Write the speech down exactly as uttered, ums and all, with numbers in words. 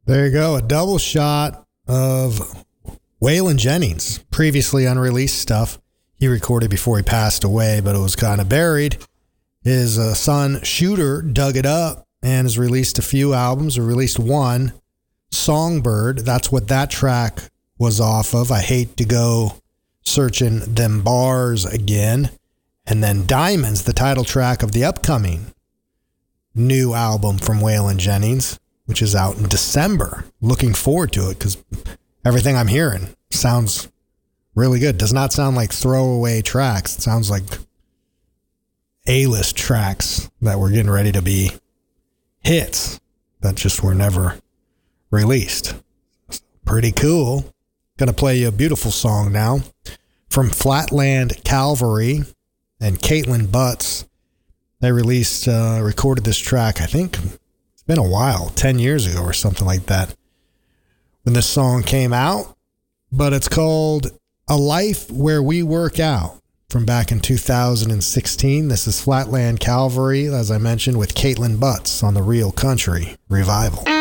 There you go. A double shot of Waylon Jennings, previously unreleased stuff he recorded before he passed away, but it was kind of buried. His uh, son, Shooter, dug it up and has released a few albums, or released one, Songbird. That's what that track was off of. I hate to go searching them bars again. And then Diamonds, the title track of the upcoming new album from Waylon Jennings, which is out in December. Looking forward to it because everything I'm hearing sounds really good. Does not sound like throwaway tracks. It sounds like A-list tracks that were getting ready to be hits that just were never released. Pretty cool. Gonna play you a beautiful song now from Flatland Calvary and Caitlin Butts. They released, uh, recorded this track, I think it's been a while, ten years ago or something like that, when this song came out. But it's called A Life Where We Work Out from back in two thousand sixteen. This is Flatland Calvary, as I mentioned, with Caitlin Butts on the Real Country Revival.